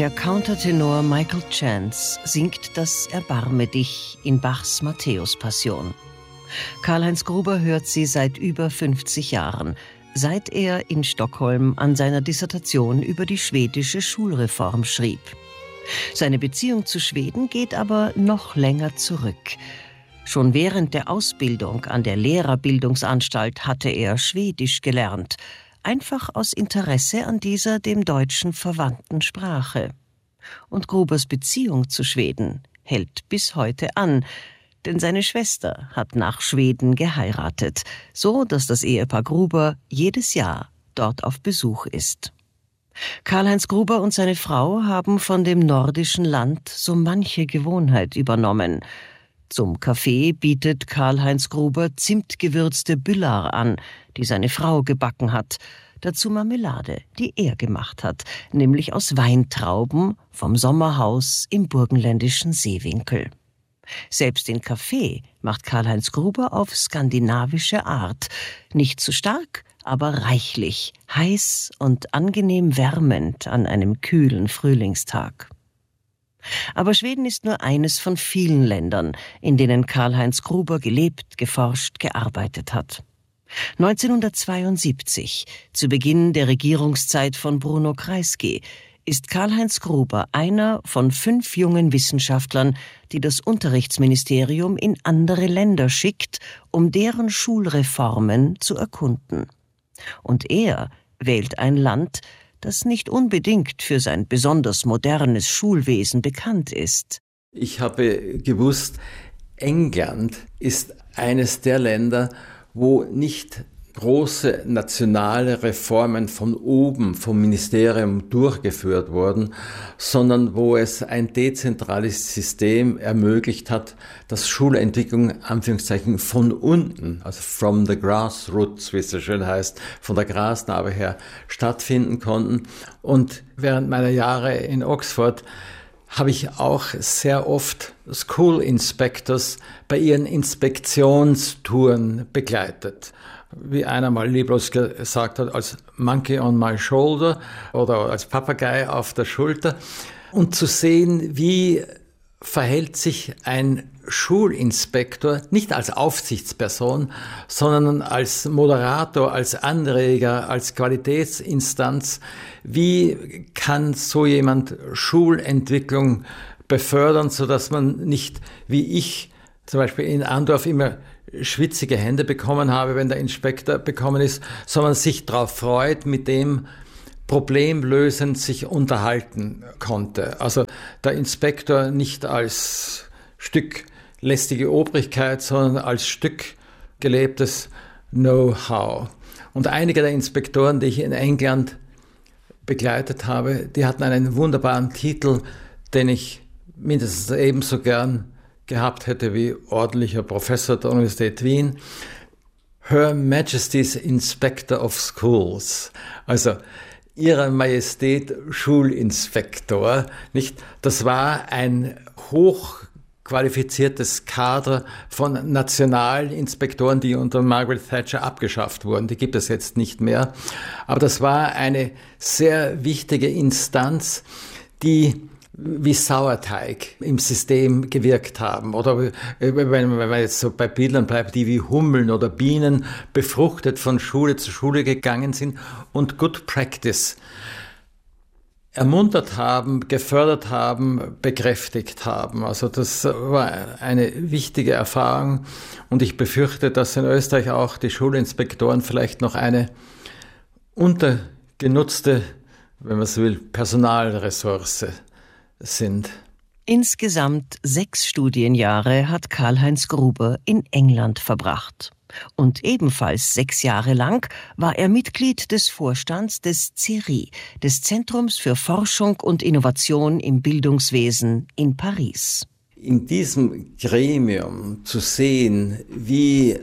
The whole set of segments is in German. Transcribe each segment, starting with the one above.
Der Countertenor Michael Chance singt das Erbarme dich in Bachs Matthäus-Passion. Karl-Heinz Gruber hört sie seit über 50 Jahren, seit er in Stockholm an seiner Dissertation über die schwedische Schulreform schrieb. Seine Beziehung zu Schweden geht aber noch länger zurück. Schon während der Ausbildung an der Lehrerbildungsanstalt hatte er Schwedisch gelernt, einfach aus Interesse an dieser dem Deutschen verwandten Sprache. Und Grubers Beziehung zu Schweden hält bis heute an, denn seine Schwester hat nach Schweden geheiratet, so dass das Ehepaar Gruber jedes Jahr dort auf Besuch ist. Karl-Heinz Gruber und seine Frau haben von dem nordischen Land so manche Gewohnheit übernommen. Zum Kaffee bietet Karl-Heinz Gruber zimtgewürzte Büllar an, die seine Frau gebacken hat. Dazu Marmelade, die er gemacht hat, nämlich aus Weintrauben vom Sommerhaus im burgenländischen Seewinkel. Selbst den Kaffee macht Karl-Heinz Gruber auf skandinavische Art. Nicht zu stark, aber reichlich, heiß und angenehm wärmend an einem kühlen Frühlingstag. Aber Schweden ist nur eines von vielen Ländern, in denen Karl-Heinz Gruber gelebt, geforscht, gearbeitet hat. 1972, zu Beginn der Regierungszeit von Bruno Kreisky, ist Karl-Heinz Gruber einer von 5 jungen Wissenschaftlern, die das Unterrichtsministerium in andere Länder schickt, um deren Schulreformen zu erkunden. Und er wählt ein Land, das nicht unbedingt für sein besonders modernes Schulwesen bekannt ist. Ich habe gewusst, England ist eines der Länder, wo nicht große nationale Reformen von oben vom Ministerium durchgeführt wurden, sondern wo es ein dezentrales System ermöglicht hat, dass Schulentwicklung, Anführungszeichen, von unten, also from the grassroots, wie es so schön heißt, von der Grasnarbe her stattfinden konnten. Und während meiner Jahre in Oxford habe ich auch sehr oft School Inspectors bei ihren Inspektionstouren begleitet. Wie einer mal lieblos gesagt hat, als Monkey on my shoulder oder als Papagei auf der Schulter. Und zu sehen, wie verhält sich ein Schulinspektor, nicht als Aufsichtsperson, sondern als Moderator, als Anreger, als Qualitätsinstanz. Wie kann so jemand Schulentwicklung befördern, sodass man nicht, wie ich zum Beispiel in Andorf immer schwitzige Hände bekommen habe, wenn der Inspektor bekommen ist, sondern sich darauf freut, mit dem problemlösend sich unterhalten konnte. Also der Inspektor nicht als Stück lästige Obrigkeit, sondern als Stück gelebtes Know-how. Und einige der Inspektoren, die ich in England begleitet habe, die hatten einen wunderbaren Titel, den ich mindestens ebenso gern gehabt hätte wie ordentlicher Professor der Universität Wien. Her Majesty's Inspector of Schools. Also Ihrer Majestät Schulinspektor, nicht? Das war ein hochqualifiziertes Kader von nationalen Inspektoren, die unter Margaret Thatcher abgeschafft wurden. Die gibt es jetzt nicht mehr. Aber das war eine sehr wichtige Instanz, die wie Sauerteig im System gewirkt haben. Oder wenn man jetzt so bei Bildern bleibt, die wie Hummeln oder Bienen befruchtet von Schule zu Schule gegangen sind und Good Practice ermuntert haben, gefördert haben, bekräftigt haben. Also das war eine wichtige Erfahrung und ich befürchte, dass in Österreich auch die Schulinspektoren vielleicht noch eine untergenutzte, wenn man so will, Personalressource sind. Insgesamt 6 Studienjahre hat Karl-Heinz Gruber in England verbracht. Und ebenfalls 6 Jahre lang war er Mitglied des Vorstands des CERI, des Zentrums für Forschung und Innovation im Bildungswesen in Paris. In diesem Gremium zu sehen, wie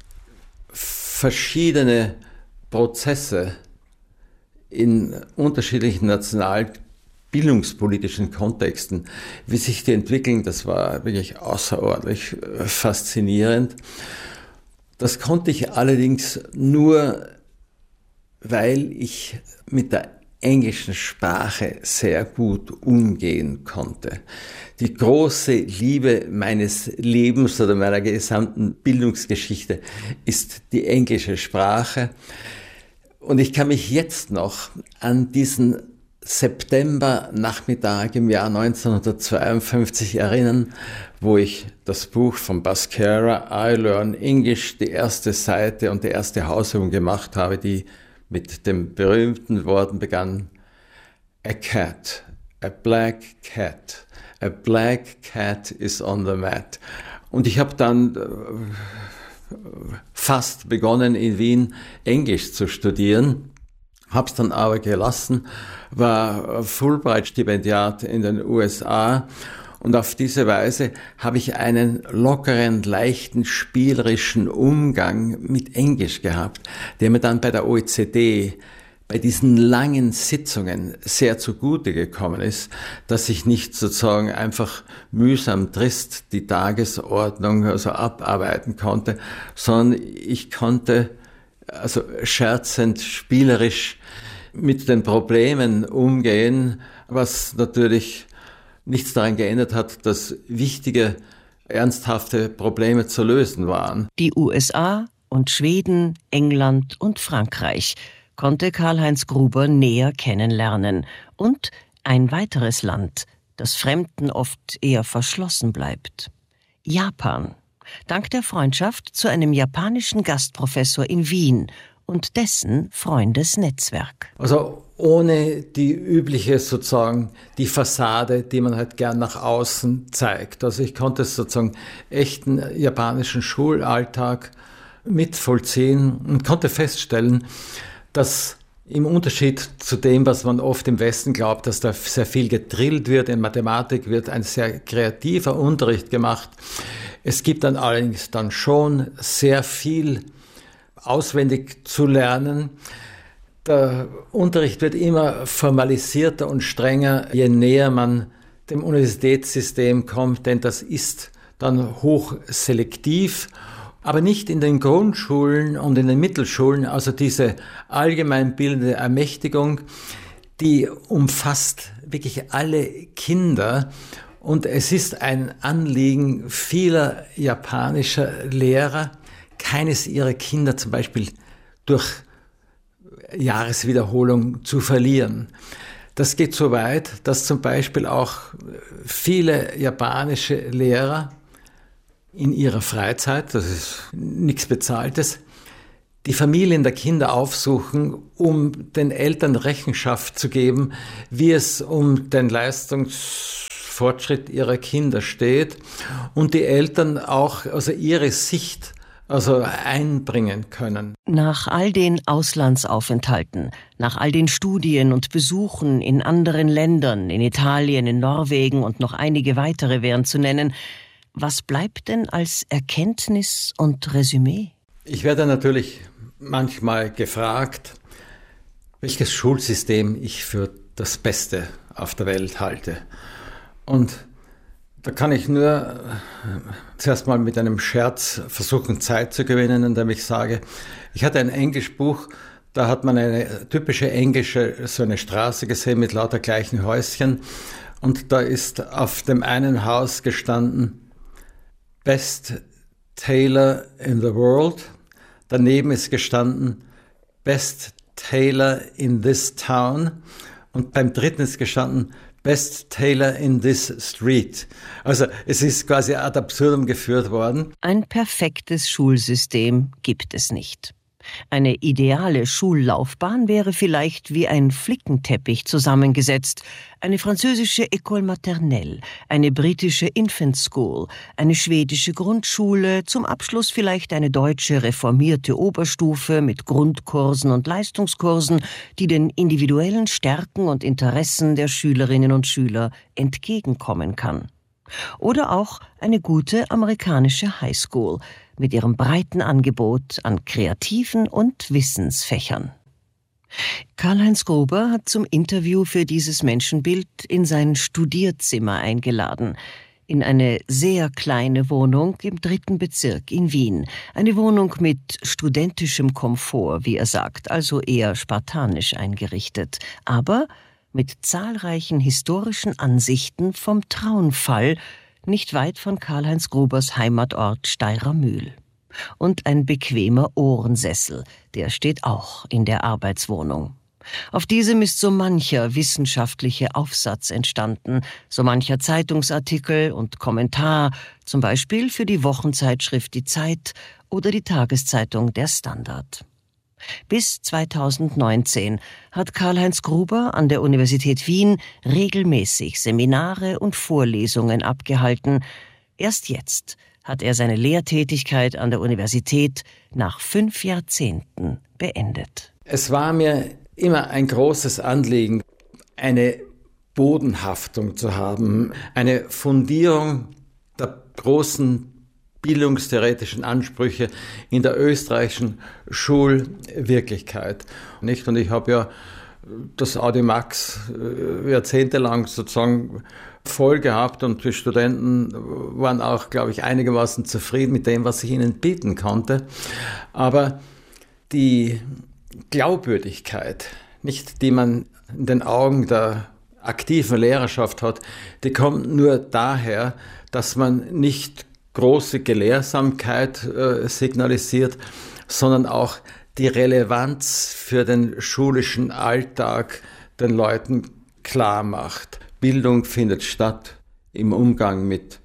verschiedene Prozesse in unterschiedlichen bildungspolitischen Kontexten, wie sich die entwickeln, das war wirklich außerordentlich faszinierend. Das konnte ich allerdings nur, weil ich mit der englischen Sprache sehr gut umgehen konnte. Die große Liebe meines Lebens oder meiner gesamten Bildungsgeschichte ist die englische Sprache. Und ich kann mich jetzt noch an diesen September-Nachmittag im Jahr 1952 erinnern, wo ich das Buch von Buscera, I Learn English, die erste Seite und die erste Hausübung gemacht habe, die mit den berühmten Worten begann: A cat, a black cat, a black cat is on the mat. Und ich habe dann fast begonnen, in Wien Englisch zu studieren, habe es dann aber gelassen, war Fulbright-Stipendiat in den USA und auf diese Weise habe ich einen lockeren, leichten, spielerischen Umgang mit Englisch gehabt, der mir dann bei der OECD bei diesen langen Sitzungen sehr zugute gekommen ist, dass ich nicht sozusagen einfach mühsam trist die Tagesordnung also abarbeiten konnte, sondern ich konnte also scherzend, spielerisch mit den Problemen umgehen, was natürlich nichts daran geändert hat, dass wichtige, ernsthafte Probleme zu lösen waren. Die USA und Schweden, England und Frankreich konnte Karl-Heinz Gruber näher kennenlernen. Und ein weiteres Land, das Fremden oft eher verschlossen bleibt: Japan. Dank der Freundschaft zu einem japanischen Gastprofessor in Wien und dessen Freundesnetzwerk. Also ohne die übliche sozusagen, die Fassade, die man halt gern nach außen zeigt. Also ich konnte sozusagen echten japanischen Schulalltag mitvollziehen und konnte feststellen, dass im Unterschied zu dem, was man oft im Westen glaubt, dass da sehr viel gedrillt wird, in Mathematik wird ein sehr kreativer Unterricht gemacht. Es gibt dann allerdings dann schon sehr viel auswendig zu lernen. Der Unterricht wird immer formalisierter und strenger, je näher man dem Universitätssystem kommt, denn das ist dann hochselektiv. Aber nicht in den Grundschulen und in den Mittelschulen, also diese allgemeinbildende Ermächtigung, die umfasst wirklich alle Kinder. Und es ist ein Anliegen vieler japanischer Lehrer, keines ihrer Kinder zum Beispiel durch Jahreswiederholung zu verlieren. Das geht so weit, dass zum Beispiel auch viele japanische Lehrer in ihrer Freizeit, das ist nichts Bezahltes, die Familien der Kinder aufsuchen, um den Eltern Rechenschaft zu geben, wie es um den Leistungsfortschritt ihrer Kinder steht und die Eltern auch also ihre Sicht also einbringen können. Nach all den Auslandsaufenthalten, nach all den Studien und Besuchen in anderen Ländern, in Italien, in Norwegen und noch einige weitere wären zu nennen, was bleibt denn als Erkenntnis und Resümee? Ich werde natürlich manchmal gefragt, welches Schulsystem ich für das Beste auf der Welt halte. Und da kann ich nur zuerst mal mit einem Scherz versuchen, Zeit zu gewinnen, indem ich sage, ich hatte ein Englischbuch, da hat man eine typische englische, so eine Straße gesehen mit lauter gleichen Häuschen. Und da ist auf dem einen Haus gestanden, Best Tailor in the World. Daneben ist gestanden, Best Tailor in this town. Und beim dritten ist gestanden, Best Tailor in this street. Also es ist quasi ad absurdum geführt worden. Ein perfektes Schulsystem gibt es nicht. Eine ideale Schullaufbahn wäre vielleicht wie ein Flickenteppich zusammengesetzt. Eine französische École maternelle, eine britische Infant School, eine schwedische Grundschule, zum Abschluss vielleicht eine deutsche reformierte Oberstufe mit Grundkursen und Leistungskursen, die den individuellen Stärken und Interessen der Schülerinnen und Schüler entgegenkommen kann. Oder auch eine gute amerikanische Highschool mit ihrem breiten Angebot an kreativen und Wissensfächern. Karl-Heinz Gruber hat zum Interview für dieses Menschenbild in sein Studierzimmer eingeladen. in eine sehr kleine Wohnung im 3. Bezirk in Wien. Eine Wohnung mit studentischem Komfort, wie er sagt, also eher spartanisch eingerichtet, aber mit zahlreichen historischen Ansichten vom Traunfall, nicht weit von Karl-Heinz Grubers Heimatort Steyrer Mühl. Und ein bequemer Ohrensessel, der steht auch in der Arbeitswohnung. Auf diesem ist so mancher wissenschaftliche Aufsatz entstanden, so mancher Zeitungsartikel und Kommentar, zum Beispiel für die Wochenzeitschrift Die Zeit oder die Tageszeitung Der Standard. Bis 2019 hat Karl-Heinz Gruber an der Universität Wien regelmäßig Seminare und Vorlesungen abgehalten. Erst jetzt hat er seine Lehrtätigkeit an der Universität nach 5 Jahrzehnten beendet. Es war mir immer ein großes Anliegen, eine Bodenhaftung zu haben, eine Fundierung der großen bildungstheoretischen Ansprüche in der österreichischen Schulwirklichkeit. Nicht? Und ich habe ja das Audimax jahrzehntelang sozusagen voll gehabt und die Studenten waren auch, glaube ich, einigermaßen zufrieden mit dem, was ich ihnen bieten konnte. Aber die Glaubwürdigkeit, nicht, die man in den Augen der aktiven Lehrerschaft hat, die kommt nur daher, dass man nicht große Gelehrsamkeit signalisiert, sondern auch die Relevanz für den schulischen Alltag den Leuten klar macht. Bildung findet statt im Umgang mit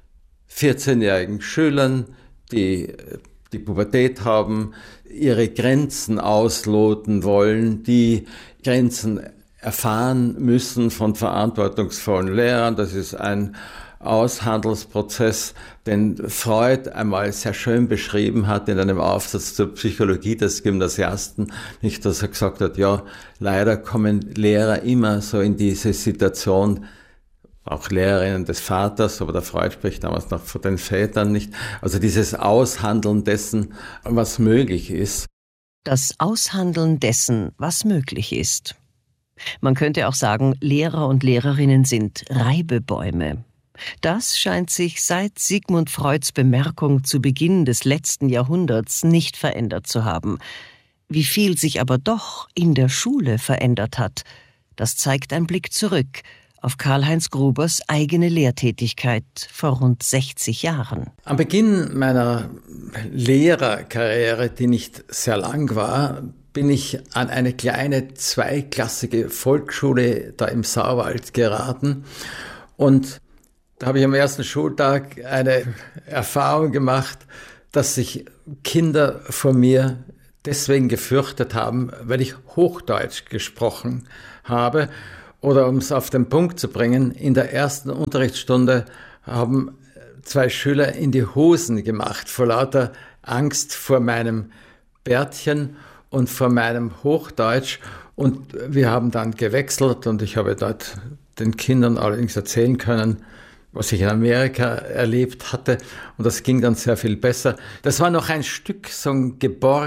14-jährigen Schülern, die die Pubertät haben, ihre Grenzen ausloten wollen, die Grenzen erfahren müssen von verantwortungsvollen Lehrern. Das ist ein Aushandelsprozess, den Freud einmal sehr schön beschrieben hat in einem Aufsatz zur Psychologie des Gymnasiasten. Nicht, dass er gesagt hat, ja, leider kommen Lehrer immer so in diese Situation, auch Lehrerinnen des Vaters, aber der Freud spricht damals noch von den Vätern, nicht? Also dieses Aushandeln dessen, was möglich ist. Das Aushandeln dessen, was möglich ist. Man könnte auch sagen, Lehrer und Lehrerinnen sind Reibebäume. Das scheint sich seit Sigmund Freuds Bemerkung zu Beginn des letzten Jahrhunderts nicht verändert zu haben. Wie viel sich aber doch in der Schule verändert hat, das zeigt ein Blick zurück auf Karl-Heinz Grubers eigene Lehrtätigkeit vor rund 60 Jahren. Am Beginn meiner Lehrerkarriere, die nicht sehr lang war, bin ich an eine kleine zweiklassige Volksschule da im Sauerwald geraten. Und da habe ich am ersten Schultag eine Erfahrung gemacht, dass sich Kinder vor mir deswegen gefürchtet haben, weil ich Hochdeutsch gesprochen habe. Oder um es auf den Punkt zu bringen, in der ersten Unterrichtsstunde haben 2 Schüler in die Hosen gemacht, vor lauter Angst vor meinem Bärtchen und vor meinem Hochdeutsch. Und wir haben dann gewechselt und ich habe dort den Kindern allerdings erzählen können, was ich in Amerika erlebt hatte. Und das ging dann sehr viel besser. Das war noch ein Stück so ein geborgen